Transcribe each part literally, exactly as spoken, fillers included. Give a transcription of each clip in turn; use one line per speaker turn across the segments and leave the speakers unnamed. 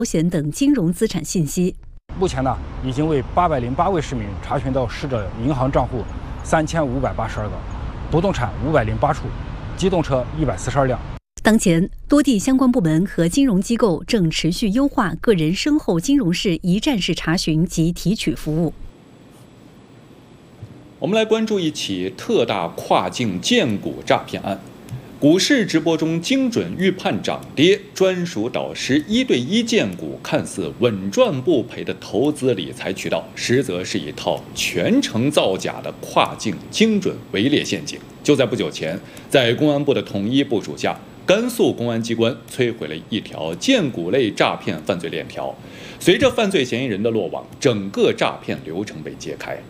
保险等金融资产信息。
目前呢，已经为八百零八位市民查询到逝者银行账户三千五百八十二个，不动产五百零八处，机动车一百四十二辆。
当前，多地相关部门和金融机构正持续优化个人身后金融式一站式查询及提取服务。
我们来关注一起特大跨境荐股诈骗案。股市直播中精准预判涨跌，专属导师一对一荐股，看似稳赚不赔的投资理财渠道，实则是一套全程造假的跨境精准围猎陷阱。就在不久前，在公安部的统一部署下，甘肃公安机关摧毁了一条荐股类诈骗犯罪链条。随着犯罪嫌疑人的落网，整个诈骗流程被揭开。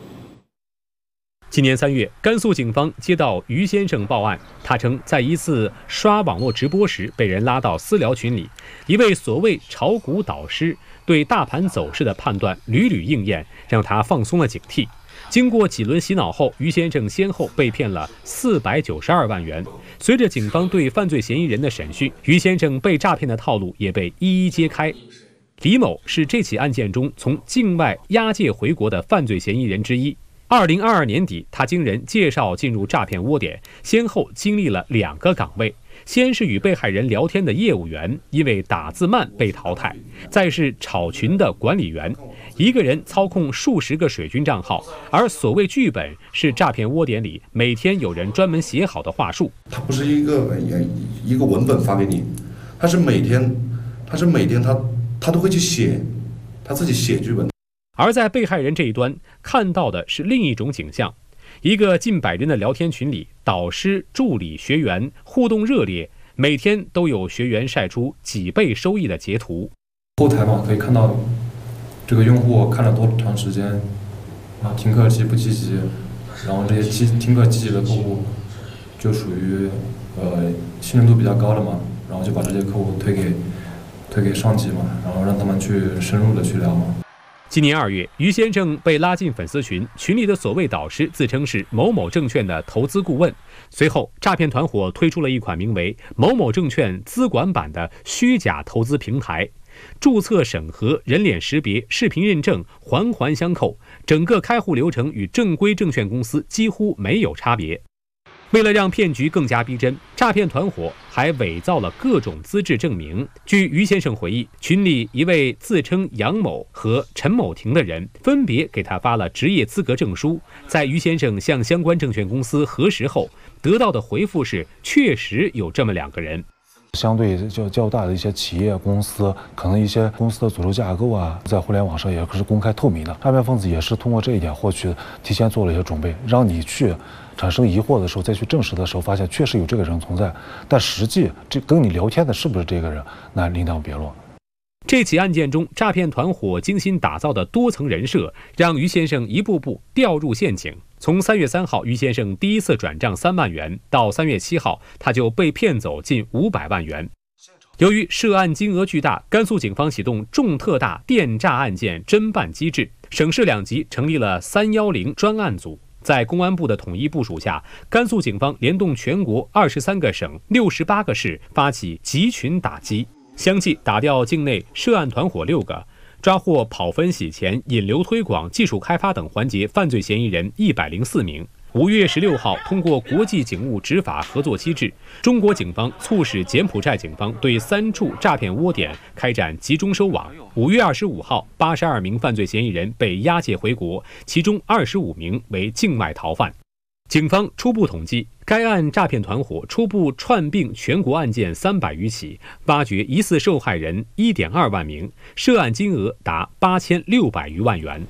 今年三月，甘肃警方接到于先生报案，他称在一次刷网络直播时被人拉到私聊群里，一位所谓炒股导师对大盘走势的判断屡屡应验，让他放松了警惕。经过几轮洗脑后，于先生先后被骗了四百九十二万元。随着警方对犯罪嫌疑人的审讯，于先生被诈骗的套路也被一一揭开。李某是这起案件中从境外押解回国的犯罪嫌疑人之一。二零二二年底，他经人介绍进入诈骗窝点，先后经历了两个岗位。先是与被害人聊天的业务员，因为打字慢被淘汰；再是炒群的管理员，一个人操控数十个水军账号，而所谓剧本是诈骗窝点里每天有人专门写好的话术。
它不是一个一个文本发给你，他是每天，他是每天他他都会去写，他自己写剧本。
而在被害人这一端看到的是另一种景象，一个近百人的聊天群里，导师、助理、学员互动热烈，每天都有学员晒出几倍收益的截图。
后台嘛，可以看到这个用户看了多长时间，啊，听课积不积极，然后这些听课积极的客户就属于呃信任度比较高的嘛，然后就把这些客户推给推给上级嘛，然后让他们去深入的去聊嘛。
今年二月，于先生被拉进粉丝群，群里的所谓导师自称是某某证券的投资顾问。随后，诈骗团伙推出了一款名为“某某证券资管版”的虚假投资平台，注册审核、人脸识别、视频认证环环相扣，整个开户流程与正规证券公司几乎没有差别。为了让骗局更加逼真，诈骗团伙还伪造了各种资质证明。据于先生回忆，群里一位自称杨某和陈某婷的人分别给他发了职业资格证书，在于先生向相关证券公司核实后，得到的回复是确实有这么两个人。
相对较较大的一些企业公司，可能一些公司的组织架构啊，在互联网上也是公开透明的。诈骗分子也是通过这一点获取，提前做了一些准备，让你去产生疑惑的时候，再去证实的时候，发现确实有这个人存在，但实际这跟你聊天的是不是这个人，那另当别论。
这起案件中，诈骗团伙精心打造的多层人设，让于先生一步步掉入陷阱。从三月三号，于先生第一次转账三万元，到三月七号，他就被骗走近五百万元。由于涉案金额巨大，甘肃警方启动重特大电诈案件侦办机制，省市两级成立了三一零专案组。在公安部的统一部署下，甘肃警方联动全国二十三个省、六十八个市，发起集群打击，相继打掉境内涉案团伙六个，抓获跑分洗钱、引流推广、技术开发等环节犯罪嫌疑人一百零四名。五月十六号，通过国际警务执法合作机制，中国警方促使柬埔寨警方对三处诈骗窝点开展集中收网。五月二十五号，八十二名犯罪嫌疑人被押解回国，其中二十五名为境外逃犯。警方初步统计，该案诈骗团伙初步串并全国案件三百余起，挖掘疑似受害人一点二万名，涉案金额达八千六百余万元。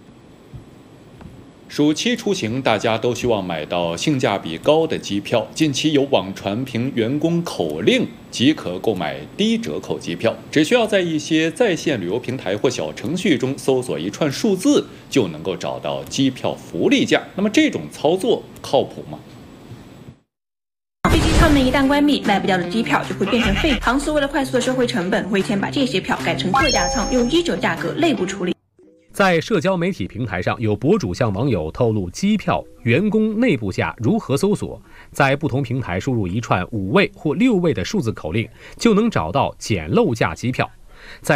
暑期出行，大家都希望买到性价比高的机票。近期有网传凭员工口令即可购买低折扣机票，只需要在一些在线旅游平台或小程序中搜索一串数字，就能够找到机票福利价。那么这种操作靠谱吗？
飞机舱门一旦关闭，卖不掉的机票就会变成废。航司为了快速的收回成本，会先把这些票改成特价舱，用一折价格内部处理。
在社交媒体平台上，有博主向网友透露机票员工内部价如何搜索，在不同平台输入一串五位或六位的数字口令，就能找到捡漏价机票。